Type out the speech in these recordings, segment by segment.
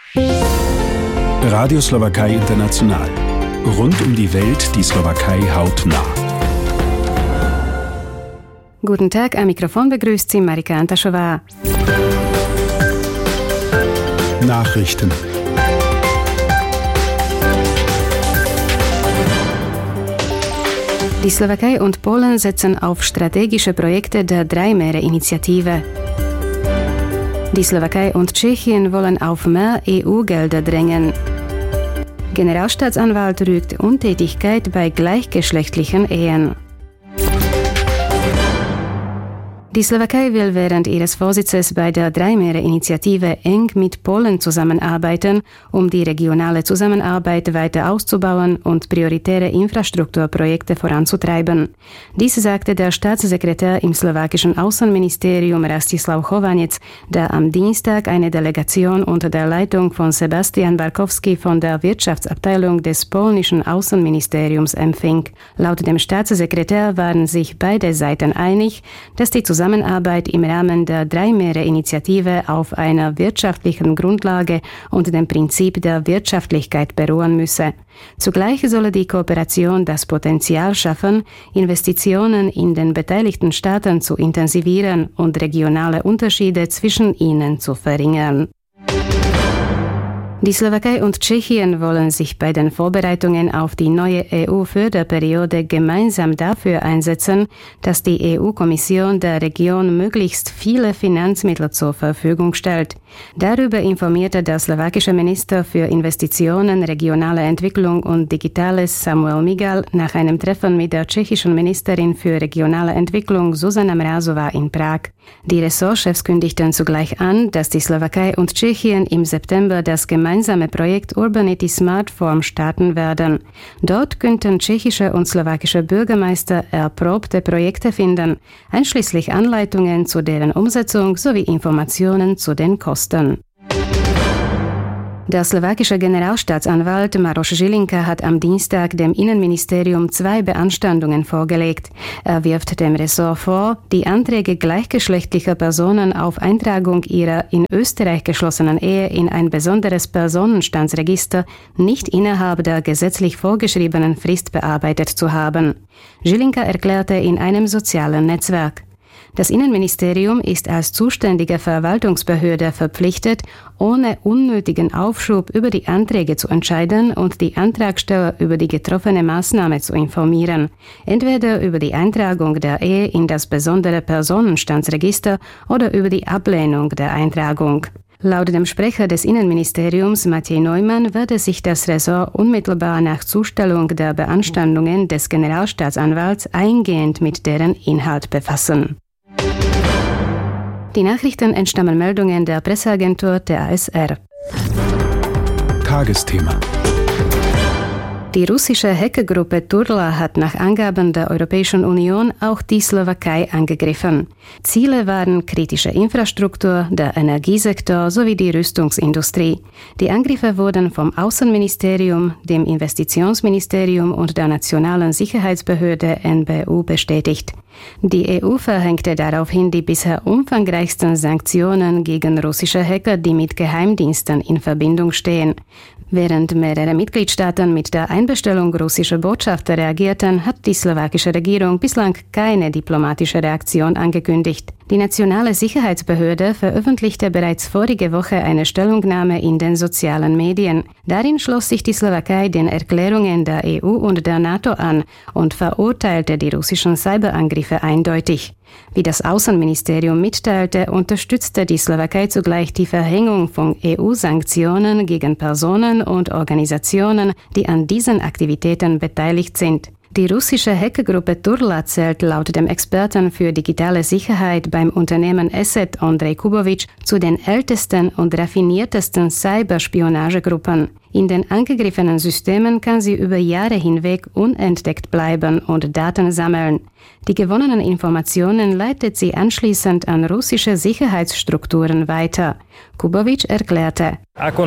Radio Slowakei International. Rund um die Welt die Slowakei hautnah. Guten Tag, am Mikrofon begrüßt Sie Marika Antaschova. Nachrichten. Die Slowakei und Polen setzen auf strategische Projekte der Drei-Meere-Initiative. Die Slowakei und Tschechien wollen auf mehr EU-Gelder drängen. Generalstaatsanwalt rügt Untätigkeit bei gleichgeschlechtlichen Ehen. Die Slowakei will während ihres Vorsitzes bei der Drei-Meere-Initiative eng mit Polen zusammenarbeiten, um die regionale Zusammenarbeit weiter auszubauen und prioritäre Infrastrukturprojekte voranzutreiben. Dies sagte der Staatssekretär im slowakischen Außenministerium Rastislav Chovanec, der am Dienstag eine Delegation unter der Leitung von Sebastian Barkowski von der Wirtschaftsabteilung des polnischen Außenministeriums empfing. Laut dem Staatssekretär waren sich beide Seiten einig, dass die Zusammenarbeit im Rahmen der Drei-Meere-Initiative auf einer wirtschaftlichen Grundlage und dem Prinzip der Wirtschaftlichkeit beruhen müsse. Zugleich solle die Kooperation das Potenzial schaffen, Investitionen in den beteiligten Staaten zu intensivieren und regionale Unterschiede zwischen ihnen zu verringern. Die Slowakei und Tschechien wollen sich bei den Vorbereitungen auf die neue EU-Förderperiode gemeinsam dafür einsetzen, dass die EU-Kommission der Region möglichst viele Finanzmittel zur Verfügung stellt. Darüber informierte der slowakische Minister für Investitionen, regionale Entwicklung und Digitales Samuel Migal nach einem Treffen mit der tschechischen Ministerin für regionale Entwicklung Zuzana Mrazová in Prag. Die Ressortchefs kündigten zugleich an, dass die Slowakei und Tschechien im September das gemeinsame Projekt Urbanity Smart Form starten werden. Dort könnten tschechische und slowakische Bürgermeister erprobte Projekte finden, einschließlich Anleitungen zu deren Umsetzung sowie Informationen zu den Kosten. Der slowakische Generalstaatsanwalt Maroš Žilinka hat am Dienstag dem Innenministerium 2 Beanstandungen vorgelegt. Er wirft dem Ressort vor, die Anträge gleichgeschlechtlicher Personen auf Eintragung ihrer in Österreich geschlossenen Ehe in ein besonderes Personenstandsregister nicht innerhalb der gesetzlich vorgeschriebenen Frist bearbeitet zu haben. Žilinka erklärte in einem sozialen Netzwerk: Das Innenministerium ist als zuständige Verwaltungsbehörde verpflichtet, ohne unnötigen Aufschub über die Anträge zu entscheiden und die Antragsteller über die getroffene Maßnahme zu informieren, entweder über die Eintragung der Ehe in das besondere Personenstandsregister oder über die Ablehnung der Eintragung. Laut dem Sprecher des Innenministeriums Maciej Neumann werde sich das Ressort unmittelbar nach Zustellung der Beanstandungen des Generalstaatsanwalts eingehend mit deren Inhalt befassen. Die Nachrichten entstammen Meldungen der Presseagentur der ASR. Tagesthema. Die russische Hackergruppe Turla hat nach Angaben der Europäischen Union auch die Slowakei angegriffen. Ziele waren kritische Infrastruktur, der Energiesektor sowie die Rüstungsindustrie. Die Angriffe wurden vom Außenministerium, dem Investitionsministerium und der Nationalen Sicherheitsbehörde NBU bestätigt. Die EU verhängte daraufhin die bisher umfangreichsten Sanktionen gegen russische Hacker, die mit Geheimdiensten in Verbindung stehen. Während mehrere Mitgliedstaaten mit der Einbestellung russischer Botschafter reagierten, hat die slowakische Regierung bislang keine diplomatische Reaktion angekündigt. Die Nationale Sicherheitsbehörde veröffentlichte bereits vorige Woche eine Stellungnahme in den sozialen Medien. Darin schloss sich die Slowakei den Erklärungen der EU und der NATO an und verurteilte die russischen Cyberangriffe eindeutig. Wie das Außenministerium mitteilte, unterstützte die Slowakei zugleich die Verhängung von EU-Sanktionen gegen Personen und Organisationen, die an diesen Aktivitäten beteiligt sind. Die russische Hackergruppe Turla zählt laut dem Experten für digitale Sicherheit beim Unternehmen Asset Andrej Kubovic zu den ältesten und raffiniertesten Cyberspionagegruppen. In den angegriffenen Systemen kann sie über Jahre hinweg unentdeckt bleiben und Daten sammeln. Die gewonnenen Informationen leitet sie anschließend an russische Sicherheitsstrukturen weiter. Kubovič erklärte: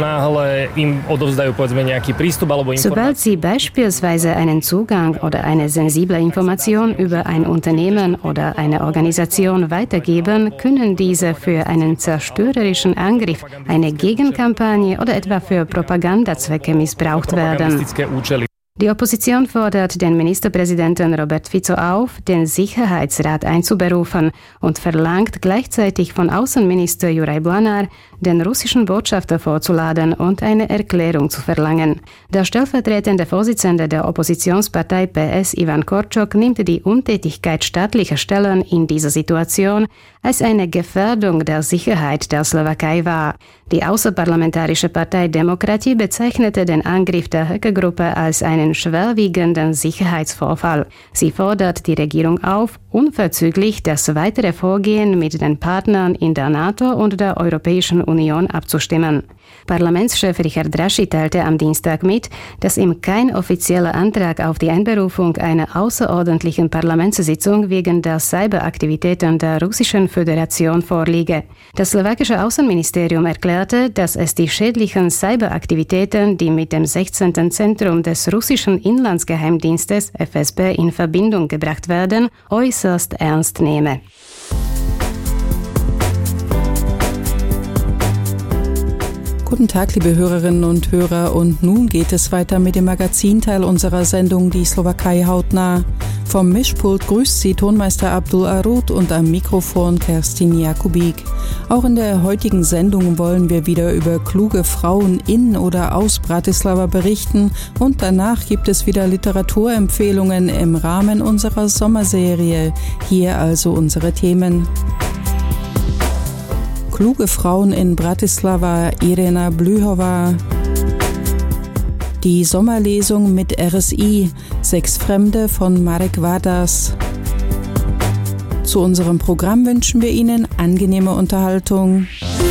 Sobald sie beispielsweise einen Zugang oder eine sensible Information über ein Unternehmen oder eine Organisation weitergeben, können diese für einen zerstörerischen Angriff, eine Gegenkampagne oder etwa für Propagandazwecke missbraucht werden. Die Opposition fordert den Ministerpräsidenten Robert Fico auf, den Sicherheitsrat einzuberufen und verlangt gleichzeitig von Außenminister Juraj Blanár, den russischen Botschafter vorzuladen und eine Erklärung zu verlangen. Der stellvertretende Vorsitzende der Oppositionspartei PS, Ivan Korčok, nimmt die Untätigkeit staatlicher Stellen in dieser Situation als eine Gefährdung der Sicherheit der Slowakei wahr. Die außerparlamentarische Partei Demokratie bezeichnete den Angriff der Hackergruppe als einen schwerwiegenden Sicherheitsvorfall. Sie fordert die Regierung auf, unverzüglich das weitere Vorgehen mit den Partnern in der NATO und der Europäischen Union abzustimmen. Parlamentschef Richard Raši teilte am Dienstag mit, dass ihm kein offizieller Antrag auf die Einberufung einer außerordentlichen Parlamentssitzung wegen der Cyberaktivitäten der Russischen Föderation vorliege. Das slowakische Außenministerium erklärte, dass es die schädlichen Cyberaktivitäten, die mit dem 16. Zentrum des russischen Inlandsgeheimdienstes FSB in Verbindung gebracht werden, äußerst ernst nehme. Guten Tag, liebe Hörerinnen und Hörer, und nun geht es weiter mit dem Magazinteil unserer Sendung Die Slowakei hautnah. Vom Mischpult grüßt Sie Tonmeister Abdul Arud und am Mikrofon Kerstin Jakubik. Auch in der heutigen Sendung wollen wir wieder über kluge Frauen in oder aus Bratislava berichten und danach gibt es wieder Literaturempfehlungen im Rahmen unserer Sommerserie. Hier also unsere Themen. Kluge Frauen in Bratislava, Irena Blühova. Die Sommerlesung mit RSI, 6 Fremde von Marek Vadas. Zu unserem Programm wünschen wir Ihnen angenehme Unterhaltung.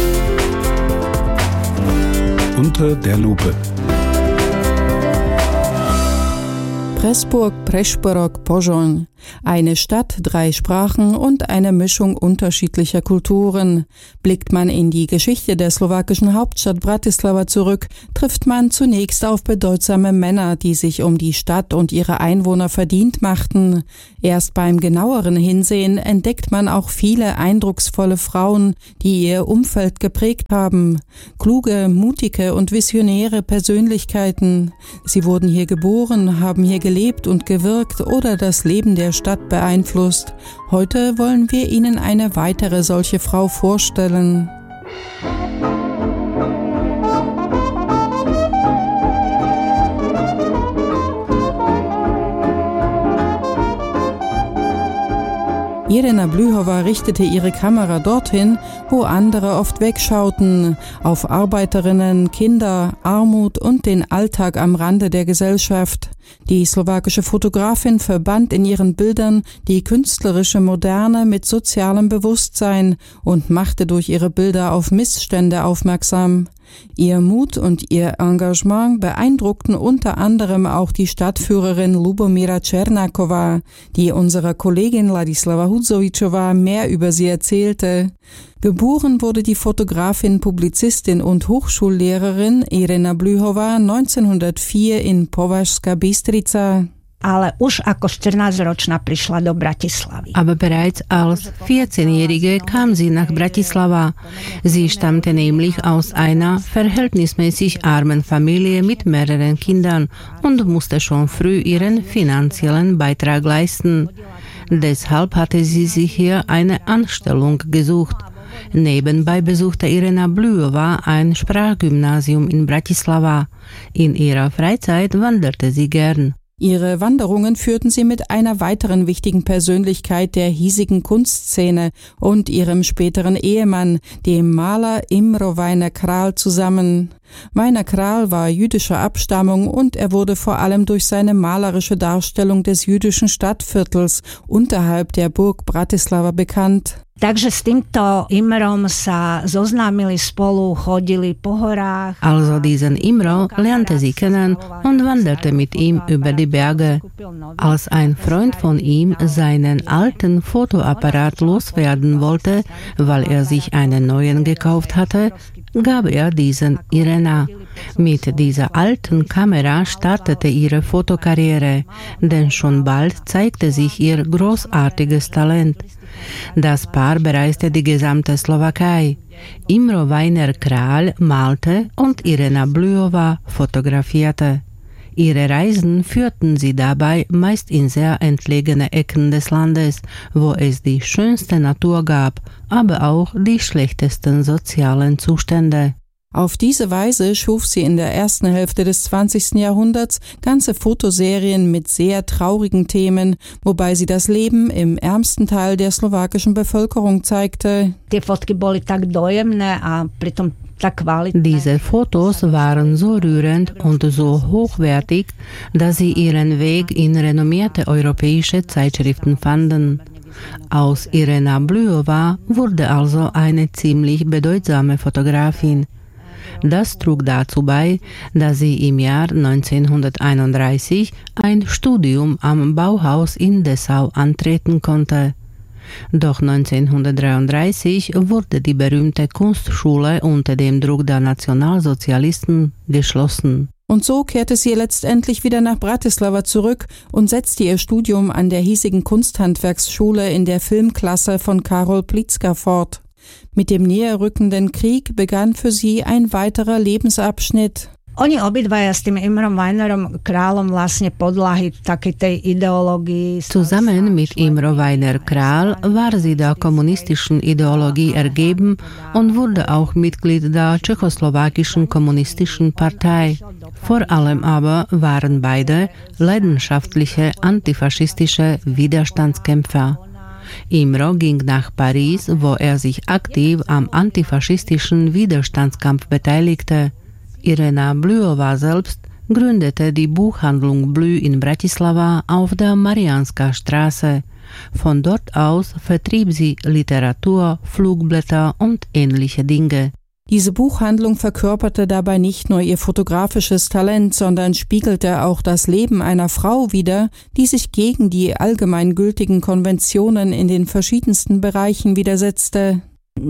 Unter der Lupe. Pressburg, Prešporok, Pozsony. Eine Stadt, 3 Sprachen und eine Mischung unterschiedlicher Kulturen. Blickt man in die Geschichte der slowakischen Hauptstadt Bratislava zurück, trifft man zunächst auf bedeutsame Männer, die sich um die Stadt und ihre Einwohner verdient machten. Erst beim genaueren Hinsehen entdeckt man auch viele eindrucksvolle Frauen, die ihr Umfeld geprägt haben. Kluge, mutige und visionäre Persönlichkeiten. Sie wurden hier geboren, haben hier gelebt und gewirkt oder das Leben der Stadt beeinflusst. Heute wollen wir Ihnen eine weitere solche Frau vorstellen. Irena Blühova richtete ihre Kamera dorthin, wo andere oft wegschauten, auf Arbeiterinnen, Kinder, Armut und den Alltag am Rande der Gesellschaft. Die slowakische Fotografin verband in ihren Bildern die künstlerische Moderne mit sozialem Bewusstsein und machte durch ihre Bilder auf Missstände aufmerksam. Ihr Mut und ihr Engagement beeindruckten unter anderem auch die Stadtführerin Lubomira Černáková, die unserer Kollegin Ladislava Hudzovičová mehr über sie erzählte. Geboren wurde die Fotografin, Publizistin und Hochschullehrerin Irena Blühova 1904 in Považská Bystrica. Ale už ako 14-ročná prišla do Bratislavy. Aber bereits als 14-Jährige kam sie nach Bratislava. Sie stammte nämlich aus einer verhältnismäßig armen Familie mit mehreren Kindern und musste schon früh ihren finanziellen Beitrag leisten. Deshalb hatte sie sich hier eine Anstellung gesucht. Nebenbei besuchte Irena Blühova ein Sprachgymnasium in Bratislava. In ihrer Freizeit wanderte sie gern. Ihre Wanderungen führten sie mit einer weiteren wichtigen Persönlichkeit der hiesigen Kunstszene und ihrem späteren Ehemann, dem Maler Imre Vajna Král, zusammen. Vajna Král war jüdischer Abstammung und er wurde vor allem durch seine malerische Darstellung des jüdischen Stadtviertels unterhalb der Burg Bratislava bekannt. Takže s týmto Imrom sa zoznámili spolu, chodili po horách. Also diesen Imro lernte sie kennen und wanderte mit ihm über die Berge. Als ein Freund von ihm seinen alten Fotoapparat loswerden wollte, weil er sich einen neuen gekauft hatte, gab er diesen Irena. Mit dieser alten Kamera startete ihre Fotokarriere, denn schon bald zeigte sich ihr großartiges Talent. Das Paar bereiste die gesamte Slowakei. Imro Weiner-Král malte und Irena Blühová fotografierte. Ihre Reisen führten sie dabei meist in sehr entlegene Ecken des Landes, wo es die schönste Natur gab, aber auch die schlechtesten sozialen Zustände. Auf diese Weise schuf sie in der ersten Hälfte des 20. Jahrhunderts ganze Fotoserien mit sehr traurigen Themen, wobei sie das Leben im ärmsten Teil der slowakischen Bevölkerung zeigte. Diese Fotos waren so rührend und so hochwertig, dass sie ihren Weg in renommierte europäische Zeitschriften fanden. Aus Irena Blühová wurde also eine ziemlich bedeutsame Fotografin. Das trug dazu bei, dass sie im Jahr 1931 ein Studium am Bauhaus in Dessau antreten konnte. Doch 1933 wurde die berühmte Kunstschule unter dem Druck der Nationalsozialisten geschlossen. Und so kehrte sie letztendlich wieder nach Bratislava zurück und setzte ihr Studium an der hiesigen Kunsthandwerksschule in der Filmklasse von Karol Plitzka fort. Mit dem näherrückenden Krieg begann für sie ein weiterer Lebensabschnitt. Oni obidvaja s tým Imrom Weinerom Králom vlastne podlahy takej tej ideológii. Zusammen mit Imro Weiner-Král war sie der kommunistischen Ideologie ergeben und wurde auch Mitglied der tschechoslowakischen kommunistischen Partei. Vor allem aber waren beide leidenschaftliche antifaschistische Widerstandskämpfer. Imro ging nach Paris, wo er sich aktiv am antifaschistischen Widerstandskampf beteiligte. Irena Blühová selbst gründete die Buchhandlung Blü in Bratislava auf der Mariánska Straße. Von dort aus vertrieb sie Literatur, Flugblätter und ähnliche Dinge. Diese Buchhandlung verkörperte dabei nicht nur ihr fotografisches Talent, sondern spiegelte auch das Leben einer Frau wider, die sich gegen die allgemeingültigen Konventionen in den verschiedensten Bereichen widersetzte.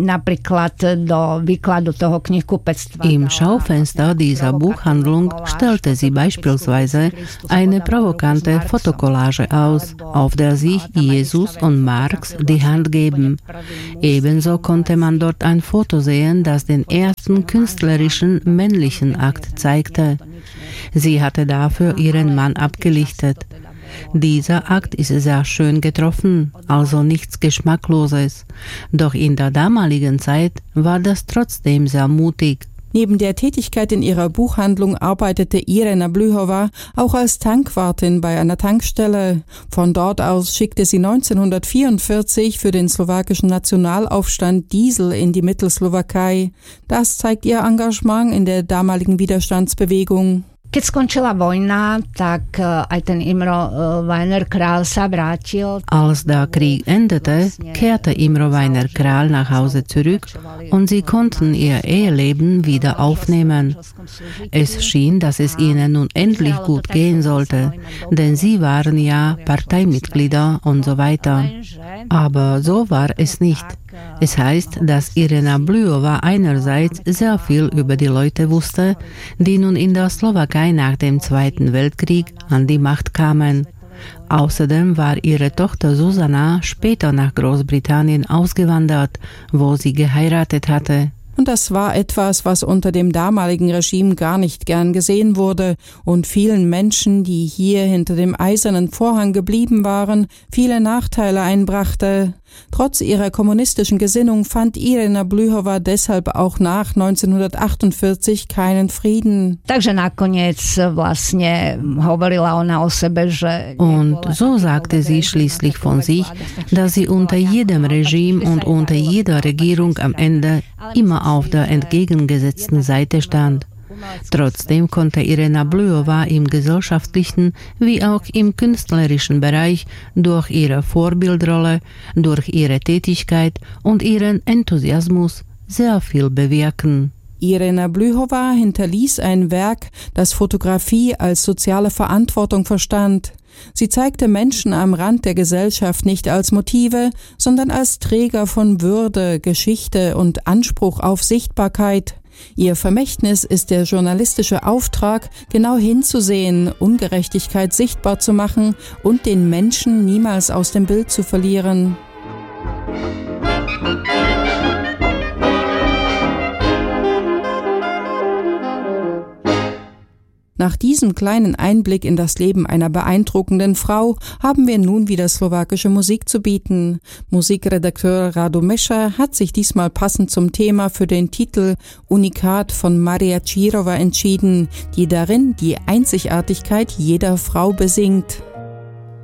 Im Schaufenster dieser Buchhandlung stellte sie beispielsweise eine provokante Fotokollage aus, auf der sich Jesus und Marx die Hand geben. Ebenso konnte man dort ein Foto sehen, das den ersten künstlerischen männlichen Akt zeigte. Sie hatte dafür ihren Mann abgelichtet. Dieser Akt ist sehr schön getroffen, also nichts Geschmackloses. Doch in der damaligen Zeit war das trotzdem sehr mutig. Neben der Tätigkeit in ihrer Buchhandlung arbeitete Irena Blühová auch als Tankwartin bei einer Tankstelle. Von dort aus schickte sie 1944 für den slowakischen Nationalaufstand Diesel in die Mittelslowakei. Das zeigt ihr Engagement in der damaligen Widerstandsbewegung. Keď skončila vojna, tak aj ten Imro Weiner-Král sa vrátil. Als der Krieg endete, kehrte Imro Weiner-Král nach Hause zurück und sie konnten ihr Eheleben wieder aufnehmen. Es schien, dass es ihnen nun endlich gut gehen sollte, denn sie waren ja Parteimitglieder und so weiter. Aber so war es nicht. Es heißt, dass Irena Blühová einerseits sehr viel über die Leute wusste, die nun in der Slowakei nach dem Zweiten Weltkrieg an die Macht kamen. Außerdem war ihre Tochter Susanna später nach Großbritannien ausgewandert, wo sie geheiratet hatte. Und das war etwas, was unter dem damaligen Regime gar nicht gern gesehen wurde und vielen Menschen, die hier hinter dem eisernen Vorhang geblieben waren, viele Nachteile einbrachte. Trotz ihrer kommunistischen Gesinnung fand Irena Blühová deshalb auch nach 1948 keinen Frieden. Und so sagte sie schließlich von sich, dass sie unter jedem Regime und unter jeder Regierung am Ende immer auf der entgegengesetzten Seite stand. Trotzdem konnte Irena Blujová im gesellschaftlichen wie auch im künstlerischen Bereich durch ihre Vorbildrolle, durch ihre Tätigkeit und ihren Enthusiasmus sehr viel bewirken. Irena Blujová hinterließ ein Werk, das Fotografie als soziale Verantwortung verstand. Sie zeigte Menschen am Rand der Gesellschaft nicht als Motive, sondern als Träger von Würde, Geschichte und Anspruch auf Sichtbarkeit. Ihr Vermächtnis ist der journalistische Auftrag, genau hinzusehen, Ungerechtigkeit sichtbar zu machen und den Menschen niemals aus dem Bild zu verlieren. Nach diesem kleinen Einblick in das Leben einer beeindruckenden Frau haben wir nun wieder slowakische Musik zu bieten. Musikredakteur Rado Mescha hat sich diesmal passend zum Thema für den Titel Unikat von Maria Čírová entschieden, die darin die Einzigartigkeit jeder Frau besingt.